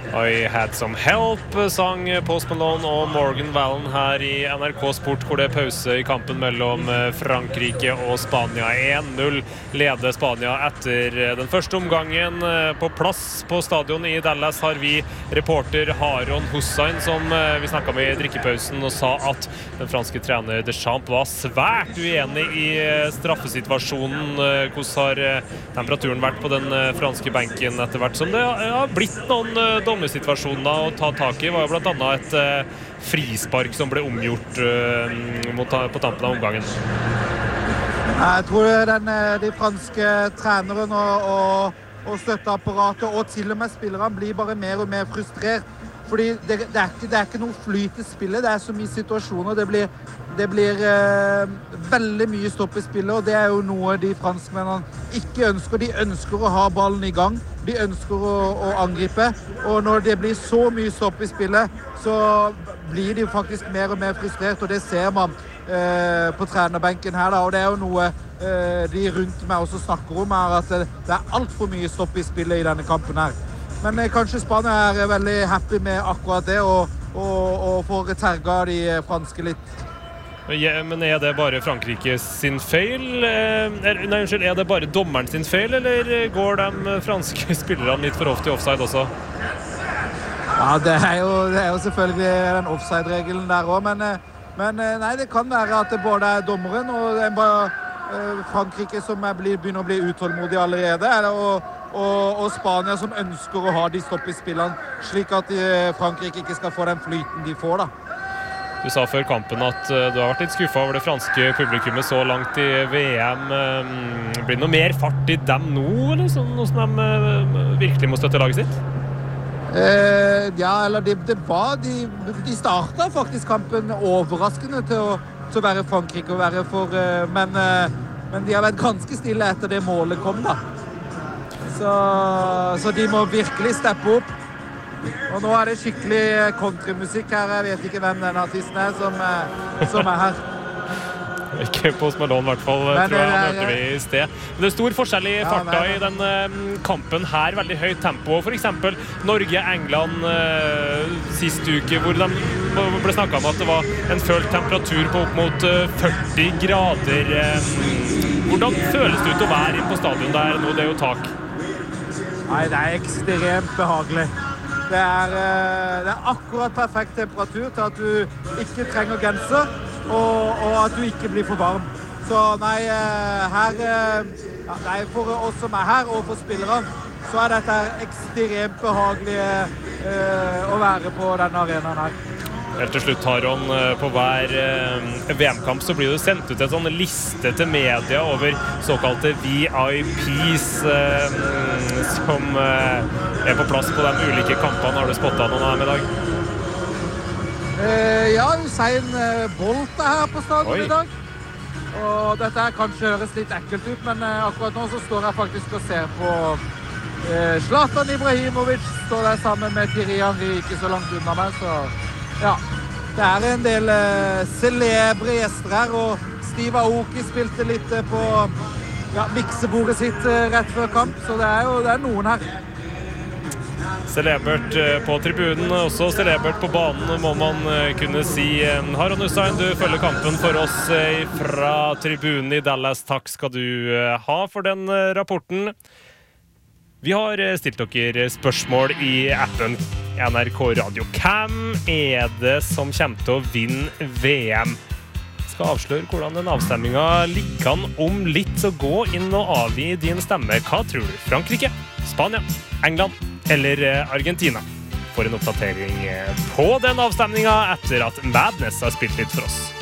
I Had Some Help sang Post Malone og Morgan Wallen her I NRK Sport, hvor det pause I kampen mellom Frankrike og Spania. 1-0 leder Spania etter den første omgangen. På plass på stadion I Dallas har vi reporter Haron Hussain, som vi snakket med I drikkepausen, og sa at den franske trener Deschamps var svært uenig I straffesituasjonen. Hvordan har temperaturen vært på den franske benken etter hvert som det har blitt noen dommersituasjoner å ta tak I? Var jo blant annet et frispark som ble omgjort på tampen av omgangen. Jeg tror de franske trenerne og støtteapparatet og til og med spillerne blir bare mer og mer frustrert. Fordi det er ikke noe flyt I spillet, det så mye situasjoner, det blir veldig mye stopp I spillet, og det jo noe de franskmennene ikke ønsker. De ønsker å ha ballen I gang, de ønsker å angripe, og når det blir så mye stopp I spillet, så blir de faktisk mer og mer frustrert, og det ser man på trenerbenken her da, og det jo noe de rundt meg også snakker om her, at det alt for mye stopp I spillet I denne kampen her. Men kanskje Spania veldig happy med akkurat det, og får terga de franske litt. Ja, men det bare Frankrike sin feil? Nei, unnskyld, det bare dommeren sin feil, eller går de franske spillerne litt for ofte I offside også? Ja, det jo selvfølgelig den offside-regelen der også, men nei, det kan være at det både dommeren og Frankrike som begynner å bli utålmodige allerede, og Spania som ønsker å ha de stopp I spillene, slik at Frankrike ikke skal få den flyten de får da. Du sa før kampen at du har vært litt skuffet over det franske publikummet så langt I VM. Blir det noe mer fart I dem nå, eller sånn, hvordan de virkelig må støtte laget sitt? Ja, eller de startet faktisk kampen overraskende til å være Frankrike å være for, men de har vært ganske stille etter det målet kom da. Så de må virkelig steppe opp. Og nå det skikkelig countrymusikk her. Jeg vet ikke hvem den artisten som her. Ikke Post Malone I hvert fall, tror jeg han hørte vi I sted. Men det stor forskjell I farta I den kampen her, veldig høyt tempo. For eksempel Norge-England sist uke, hvor de ble snakket om at det var en følt temperatur på opp mot 40 grader. Hvordan føles det ut å være på stadion der nå? Det jo tak. Nei, det ekstremt behagelig. Det akkurat perfekt temperatur til at du ikke trenger genser, og at du ikke blir for varm. Så nei, for oss som her og for spillerne, så dette ekstremt behagelig å være på denne arenaen her. Helt til slutt, Haron, på hver VM-kamp så blir det sendt ut en sånn liste til media over såkalte VIPs som på plass på de ulike kampene. Har du spottet noen av dem I dag? Ja, Usain Bolt her på stadion I dag. Og dette kanskje høres litt ekkelt ut, men akkurat nå så står jeg faktisk og ser på Zlatan Ibrahimovic står der sammen med Thierry Henry ikke så langt unna meg, så ja, det en del celebre gjester her, og Steve Aoki spilte litt på miksebordet sitt rett før kamp, så det noen her. Celebert på tribunen, også celebert på banen, må man kunne si. Haron Hussain, du følger kampen for oss fra tribunen I Dallas. Takk skal du ha for den rapporten. Vi har stilt dere spørsmål I appen NRK Radio. Hvem det som kommer til å vinne VM? Jeg skal avsløre hvordan den avstemmingen ligger an om litt, så gå inn og avgi din stemme. Hva tror du? Frankrike, Spania, England eller Argentina? For en oppdatering på den avstemningen etter at Madness har spilt litt for oss.